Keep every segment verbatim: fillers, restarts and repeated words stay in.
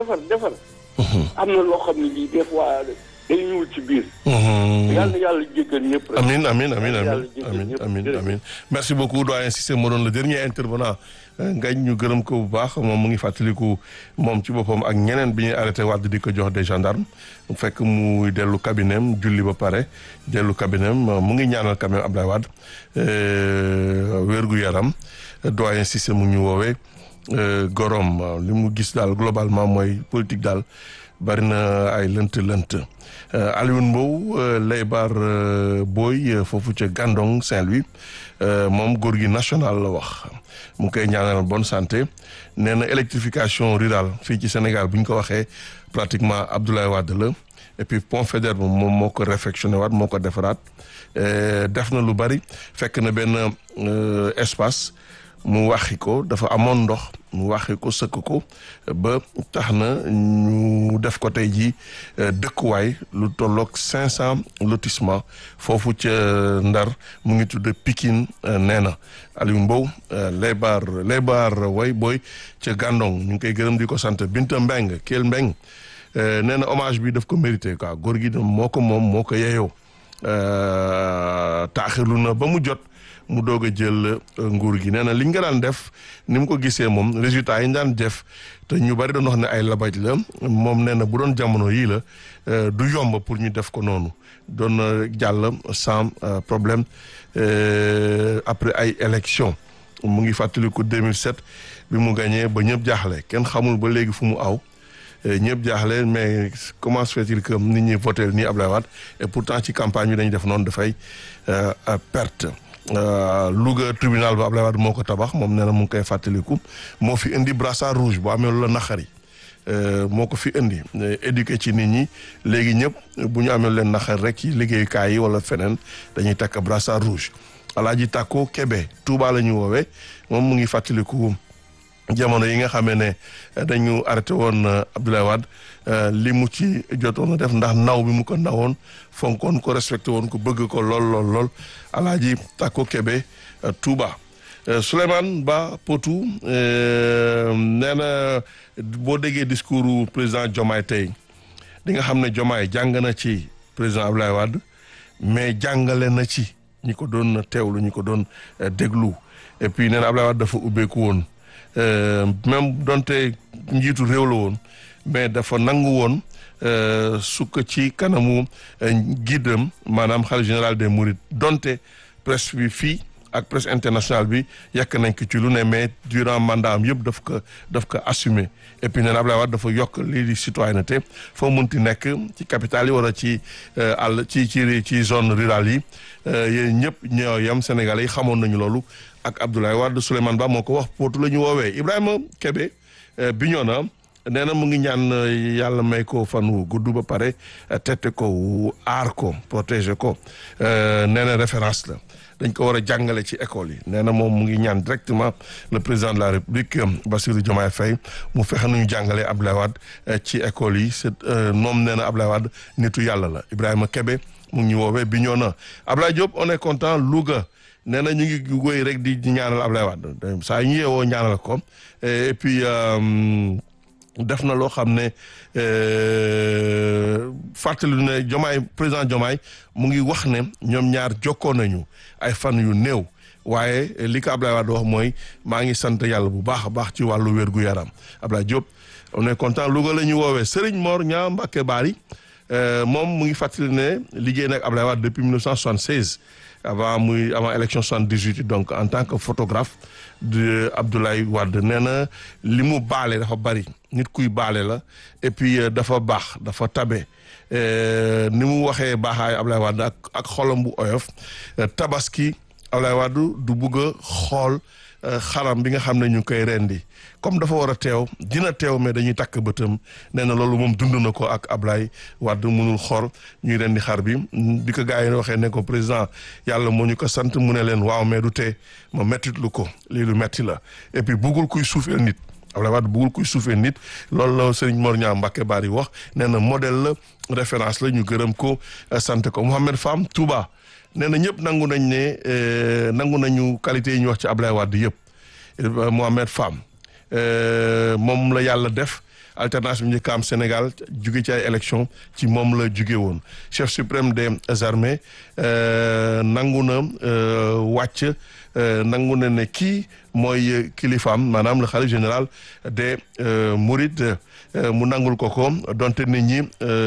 defar defar. am na loo xam ne lii des fois day ñuul ci biir. yàlla na yàlla jéggal ñëpp rek. amiin amiin amiin amiin amiin amiin merci beaucoup doyen Cissé moo doon le dernier intervenant ngañ ñu gërëm ko bu baax moom mu ngi fàttaliku moom ci boppam ak ñeneen bi ñuy arrêté Wade di ko jox des gendarmes mu fekk muy dellu cabinetam julli ba pare dellu cabinetam mu ngi ñaanal quand même Abdoulaye Wade wérgu yaram doyen Cissé mu ñu woowee gorom li mu gis daal globalement mooy politique daal bari na ay lënt lënt Alioune Mbow Laybar Boy foofu ca Gandon Saint-Louis moom góor gi national la wax mu ngi koy ñaanal bonne santé nee na électrification rurale fii ci Sénégal bu ñu ko waxee pratiquement Abdoulaye Wade la et puis pont Faidherbe moom moo ko réfectionné waat moo ko defaraat def na lu bari fekk na benn espace mu waxi ko dafa amoon ndox mu waxi ko sëkk ko ba tax na ñu def ko tey jii dëkkuwaay lu tolloog cinq cent lotissement foofu ca Ndar mu ngi tudd Pikine nee na Aliou Mbow Laybar Laybar way booy ca Gandon ñu ngi koy gërëm di ko sant Binta Mbeng Kell Mbeng nee na hommage bi daf ko mérité quoi góor gi moo ko moom moo ko yeyoo taaxirlu na ba mu jot mu doog a jël nguur gi nee na li nga daan def ni mu ko gisee moom résultat yi ñu daan def te ñu bari doon wax ne ay labaj la moom nee na bu doon jamono yii la du yomb pour ñu def ko noonu doon na jàll sans problème après ay élection mu ngi fàttaliku deux mille sept bi mu gagné ba ñëpp jaaxle kenn xamul ba léegi fu mu aw ñëpp jaaxle mais comment se fait-il que nit ñi voté nii Abdoulaye Wade et pourtant ci campagne bi dañu def noonu dafay perte. Louga tribunal ba Abdoulaye Wade moo ko tabax moom nee na mu ngi koy fàttaliku moo fi indi brassard rouge boo amee lu la naqari moo ko fi indi éduqué ci nit ñi léegi ñëpp bu ñu amee leen naqari rek ci liggéeyukaay yi wala feneen dañuy takk brassard rouge. Alaaji Tako Kebe Touba la ñu woowee moom mu ngi fàttaliku jamono yi nga xamee ne dañu arrêté woon Abdoulaye Wade li mu ci jotoon a def ndax naw bi mu ko nawoon fonkoon ko respecté woon ko bëgg ko lool lool lool Alaaji Tako Kebe Touba. Souleymane Ba Potou nee na boo déggee discours président Diomaye tey di nga xam ne Diomaye jàng na ci président Abdoulaye Wade mais jàngale na ci ñi ko doon teewlu ñi ko doon déglu et puis nee na Abdoulaye Wade dafa ubbeeku woon. même donte njiitu réew la woon mais dafa nangu woon sukk ci kanamu guidam maanaam xalifa général des Mourides donte presse bi fii ak presse internationale bi yàq nañ ko ci lu ne mais durant mandat am yëpp daf ko daf ko assumer et puis nee na Abdoulaye Wade dafa yokk lii di citoyenneté foo munti nekk ci capitale yi wala ci àll ci ci ci zone rurale yi yéen ñëpp ñoo yem Sénégalais yi xamoon nañu loolu ak Abdoulaye Wade. Souleymane Ba moo ko wax Potou la ñu woowee Ibrahima Kebe Bignona nee na mu ngi ñaan yàlla may ko fan wu gudd ba pare tette ko aar ko protéger ko nee na référence la dañ ko war a jàngale ci école yi nee na moom mu ngi ñaan directement le président de la République Bassirou Diomaye Faye mu fexe nu ñu jàngalee Abdoulaye Wade ci école yi c'est moom nee na Abdoulaye Wade nitu yàlla la Ibrahima Kebe mu ngi ñu woowee Bignona. Abdoulaye Diop on est content Louga. nee na ñu ngi wéy rek di ñaanal Abdoulaye Wade saa ñu yeewoo ñaanal ko et puis def na loo xam ne fàttali ne Diomaye président Diomaye mu ngi wax ne ñoom ñaar jokkoo nañu ay fan yu néew waaye li ko Abdoulaye Wade wax mooy maa ngi sant yàlla bu baax a baax ci wàllu wér gu yaram. Abdoulaye Diop on est content Louga la ñu woowee Serigne Mor Ñaa Mbacke Bari moom mu ngi fàttali ne liggéey nag Abdoulaye Wade depuis mille neuf cent soixante-seize. avant muy avant élection soixante-dix-huit donc en tant que photographe de Abdoulaye Wade nee na li mu baale dafa bari nit kuy baale la et puis dafa baax dafa tabe ni mu waxee baaxaayu Abdoulaye Wade ak ak xolam bu oyof tabaski Abdoulaye Wade du bugg a xool xaram bi nga xam ne ñu ngi koy rendi comme dafa war a teew dina teew mais dañuy takk bëtam nee na loolu moom dund na ko ak Abdoulaye Wade mënul xool ñuy rendi xar bi bi ko gars yi waxee ne ko président yàlla moo ñu ko sant mu ne leen waaw mais du tee ma mettit lu ko lii lu metti la et puis buggul kuy suufeel nit Abdoulaye Wade buggul kuy suufeel nit loolu la Serigne Mor Ñaa Mbacke Bari wax nee na modèle la référence la ñu gërëm ko sant ko Mohamed Fam Touba nee na ñëpp nangu nañ ne nangu nañu qualité yi ñu wax ci Abdoulaye Wade yëpp Mohamed Fam moom la yàlla def alternance bi njëkk am Sénégal jóge ci ay élection ci moom la jóge woon chef suprême des armées nangu na wàcc nangu na ne kii mooy kilifaam maanaam le khalife général des Mourides mu nangul ko ko donte nit ñi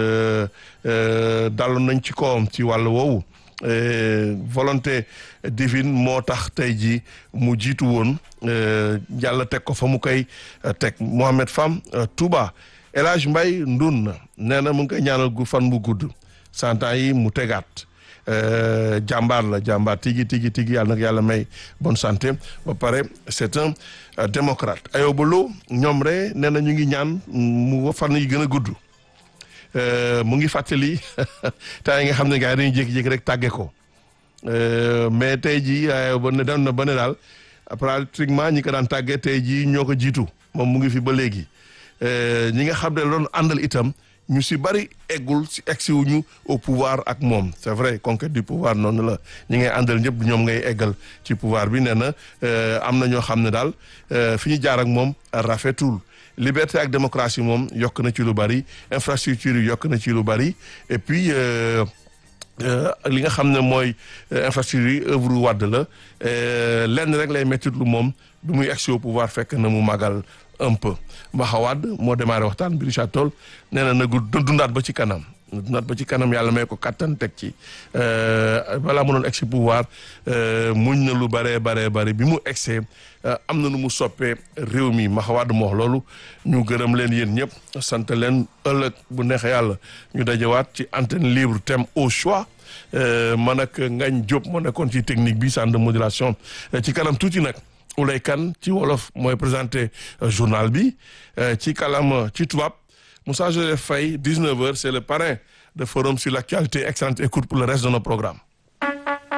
daloon nañ ci kawam ci wàll woowu volonté divine moo tax tey jii mu jiitu woon yàlla teg ko fa mu koy teg Mohamed Fam Touba El Hadj Mbaye Ndun nee na mu ngi koy ñaanal gu fan bu gudd cent ans yi mu tegaat jàmbaar la jàmbaar tigi tigi tigi yàlla nag yàlla may bonne santé ba pare c'est un démocrate Ayoba Lo ñoom rek nee na ñu ngi ñaan mu fan yi gën a gudd mu ngi fàttali temps yi nga xam ne gars yi dañuy jékki-jékki rek tàgge ko mais tey jii ba ne dem na ba ne daal pratiquement ñi ko daan tàggee tey jii ñoo ko jiitu moom mu ngi fi ba léegi ñi nga xam ne loon àndal itam ñu si bari eggul si egsi wuñu au pouvoir ak moom c'est vrai conquête du pouvoir noonu la ñi ngay àndal ñëpp ñoom ngay eggal ci pouvoir bi nee na am na ñoo xam ne daal fi ñu jaar ak moom rafetul liberté ak démocratie moom yokk na ci lu bari infrastructure yi yokk na ci lu bari et puis li nga xam ne mooy infrastructure yi œuvre Wade la lenn rek lay métti lu moom bi muy egsi au pouvoir fekk na mu magal un peu Maxa Wade moo démarré waxtaan bi Richard Toll nee na nagu dundaat ba ci kanam dundaat ba ci kanam yàlla may ko kattan teg ci balaa mu doon egsi pouvoir muñ na lu baree baree bari bi mu egsee am na nu mu soppee réew mi Maxa Wade moo wax loolu ñu gërëm leen yéen ñëpp sant leen ëllëg bu neexee yàlla ñu dajawaat ci antenne libre thème au choix man ak Ngagne Diop moo nekkoon ci technique bi centre de modulation ci kanam tuuti nag Oulay Kane ci wolof mooy présenté journal bi ci kalam ci tubaab Moussa Joseph Faye dix-neuf heures c'est le parrain de forum sur l'actualité excellente écoute pour le reste de nos programmes.